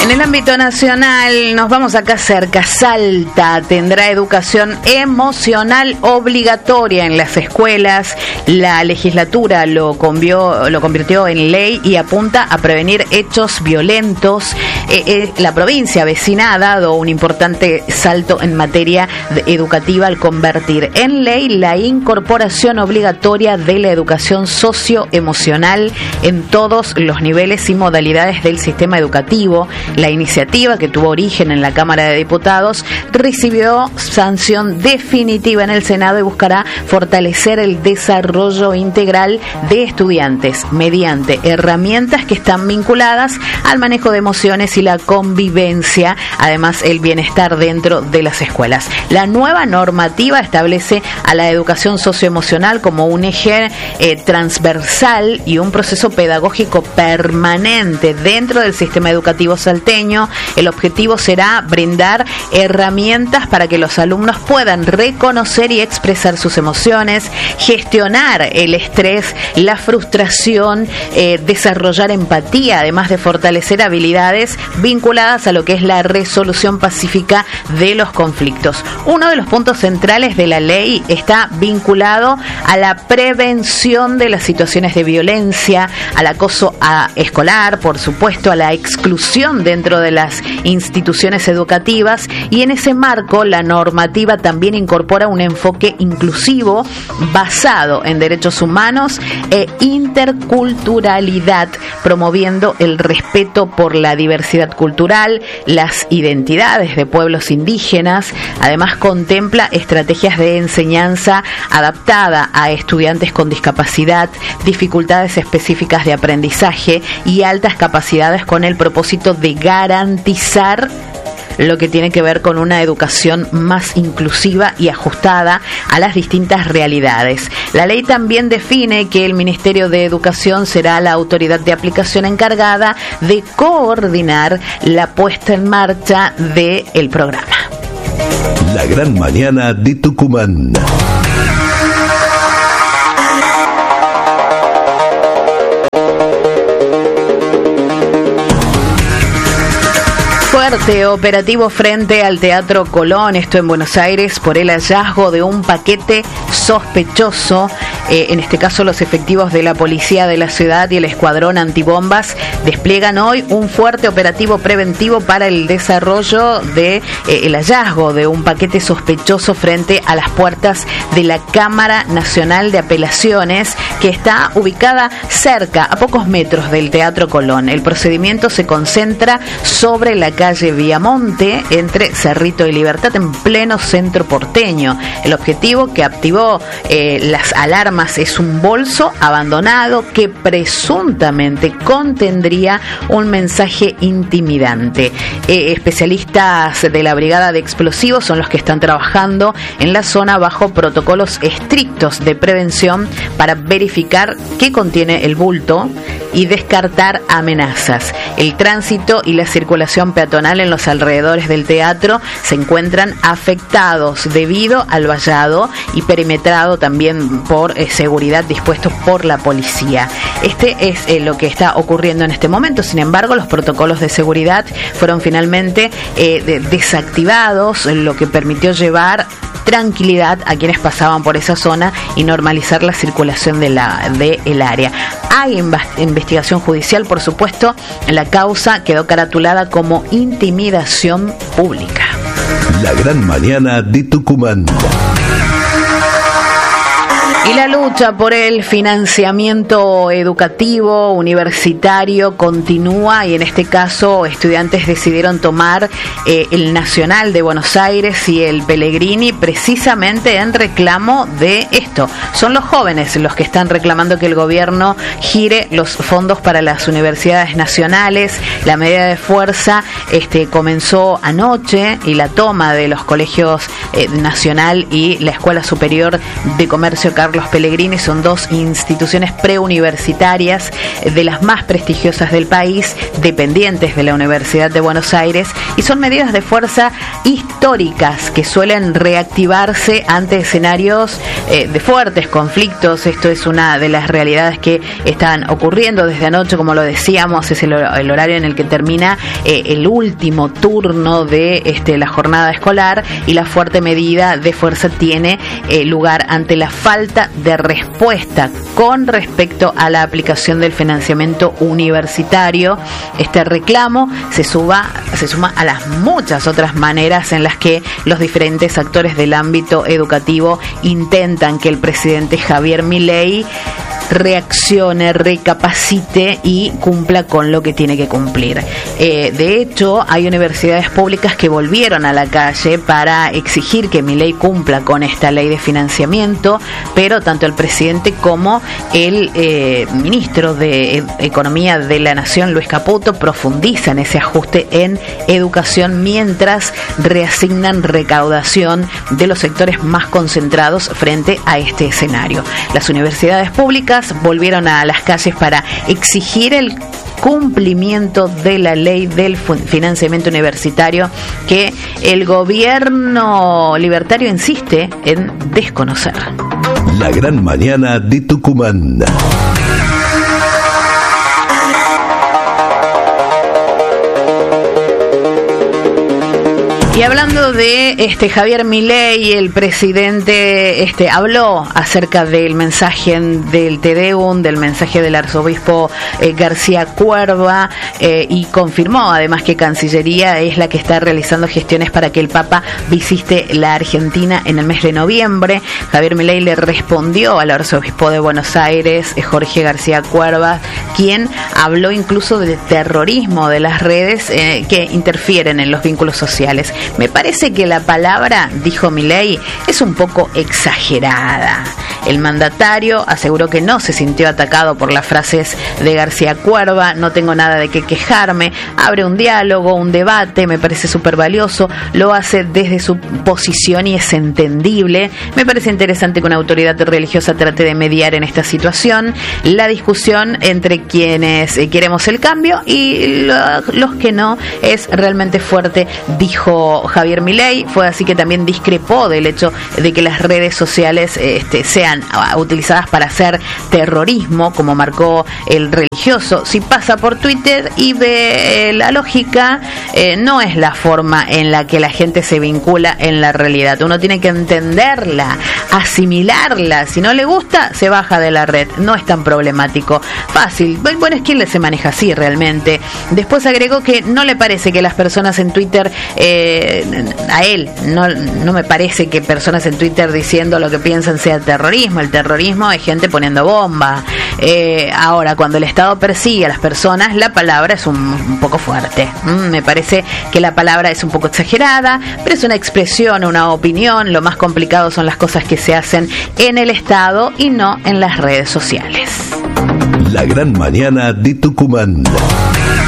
En el ámbito nacional, nos vamos acá cerca. Salta tendrá educación emocional obligatoria en las escuelas. La legislatura lo convirtió en ley y apunta a prevenir hechos violentos. La provincia vecina ha dado un importante salto en materia educativa al convertir en ley la incorporación obligatoria de la educación socioemocional en todos los niveles y modalidades del sistema educativo. La iniciativa, que tuvo origen en la Cámara de Diputados, recibió sanción definitiva en el Senado y buscará fortalecer el desarrollo integral de estudiantes mediante herramientas que están vinculadas al manejo de emociones y la convivencia, además el bienestar dentro de las escuelas. La nueva normativa establece a la educación socioemocional como un eje transversal y un proceso pedagógico permanente dentro del sistema educativo salteño. El objetivo será brindar herramientas para que los alumnos puedan reconocer y expresar sus emociones, gestionar el estrés, la frustración, desarrollar empatía, además de fortalecer habilidades vinculadas a lo que es la resolución pacífica de los conflictos. Uno de los puntos centrales de la ley está vinculado a la prevención de las situaciones de violencia, al acoso escolar, por supuesto, a la exclusión dentro de las instituciones educativas, y en ese marco la normativa también incorpora un enfoque inclusivo basado en derechos humanos e interculturalidad, promoviendo el respeto por la diversidad cultural, las identidades de pueblos indígenas. Además, contempla estrategias de enseñanza adaptada a estudiantes con discapacidad, dificultades específicas de aprendizaje y altas capacidades, con el propósito de garantizar lo que tiene que ver con una educación más inclusiva y ajustada a las distintas realidades. La ley también define que el Ministerio de Educación será la autoridad de aplicación encargada de coordinar la puesta en marcha del programa. La gran mañana de Tucumán. Fuerte operativo frente al Teatro Colón, esto en Buenos Aires, por el hallazgo de un paquete sospechoso. En este caso, los efectivos de la policía de la ciudad y el escuadrón antibombas despliegan hoy un fuerte operativo preventivo para el desarrollo de el hallazgo de un paquete sospechoso frente a las puertas de la Cámara Nacional de Apelaciones, que está ubicada cerca, a pocos metros del Teatro Colón. El procedimiento se concentra sobre la calle Viamonte, entre Cerrito y Libertad, en pleno centro porteño. El objetivo que activó las alarmas es un bolso abandonado que presuntamente contendría un mensaje intimidante. Especialistas de la Brigada de Explosivos son los que están trabajando en la zona bajo protocolos estrictos de prevención para verificar qué contiene el bulto y descartar amenazas. El tránsito y la circulación peatonal en los alrededores del teatro se encuentran afectados debido al vallado y perimetrado también por seguridad dispuestos por la policía. Este es lo que está ocurriendo en este momento. Sin embargo, los protocolos de seguridad fueron finalmente desactivados, lo que permitió llevar tranquilidad a quienes pasaban por esa zona y normalizar la circulación del área. Hay investigación judicial, por supuesto. La causa quedó caratulada como intimidación pública. La gran mañana de Tucumán. Y la lucha por el financiamiento educativo universitario continúa, y en este caso estudiantes decidieron tomar el Nacional de Buenos Aires y el Pellegrini precisamente en reclamo de esto. Son los jóvenes los que están reclamando que el gobierno gire los fondos para las universidades nacionales. La medida de fuerza comenzó anoche, y la toma de los colegios Nacional y la Escuela Superior de Comercio Carlos Carlos Pellegrini son dos instituciones preuniversitarias de las más prestigiosas del país, dependientes de la Universidad de Buenos Aires, y son medidas de fuerza históricas que suelen reactivarse ante escenarios de fuertes conflictos. Esto es una de las realidades que están ocurriendo desde anoche, como lo decíamos, es el horario en el que termina el último turno de la jornada escolar, y la fuerte medida de fuerza tiene lugar ante la falta de respuesta con respecto a la aplicación del financiamiento universitario. Este reclamo se suma a las muchas otras maneras en las que los diferentes actores del ámbito educativo intentan que el presidente Javier Milei reaccione, recapacite y cumpla con lo que tiene que cumplir. De hecho, hay universidades públicas que volvieron a la calle para exigir que Milei cumpla con esta ley de financiamiento, pero tanto el presidente como el ministro de Economía de la Nación, Luis Caputo, profundizan ese ajuste en educación mientras reasignan recaudación de los sectores más concentrados frente a este escenario. Las universidades públicas volvieron a las calles para exigir el cumplimiento de la ley del financiamiento universitario, que el gobierno libertario insiste en desconocer. La gran mañana de Tucumán. Y hablando de Javier Milei, el presidente habló acerca del mensaje del Te Deum, del mensaje del arzobispo García Cuerva, y confirmó además que Cancillería es la que está realizando gestiones para que el Papa visite la Argentina en el mes de noviembre. Javier Milei le respondió al arzobispo de Buenos Aires, Jorge García Cuerva, quien habló incluso de terrorismo de las redes que interfieren en los vínculos sociales. Me parece que la palabra, dijo Milei, es un poco exagerada. El mandatario aseguró que no se sintió atacado por las frases de García Cuerva. No tengo nada de qué quejarme. Abre un diálogo, un debate, me parece súper valioso. Lo hace desde su posición y es entendible. Me parece interesante que una autoridad religiosa trate de mediar en esta situación. La discusión entre quienes queremos el cambio y los que no es realmente fuerte, dijo Javier Milei. Fue así que también discrepó del hecho de que las redes sociales sean utilizadas para hacer terrorismo, como marcó el religioso. Si pasa por Twitter y ve la lógica, no es la forma en la que la gente se vincula en la realidad. Uno tiene que entenderla, asimilarla. Si no le gusta, se baja de la red. No es tan problemático. Fácil. Bueno, es quien se maneja así realmente. Después agregó que no le parece que las personas en Twitter, a él, no me parece que personas en Twitter diciendo lo que piensan sea terrorismo. El terrorismo es gente poniendo bomba. Ahora, cuando el Estado persigue a las personas, la palabra es un poco fuerte. Me parece que la palabra es un poco exagerada, pero es una expresión, una opinión. Lo más complicado son las cosas que se hacen en el Estado y no en las redes sociales. La gran mañana de Tucumán.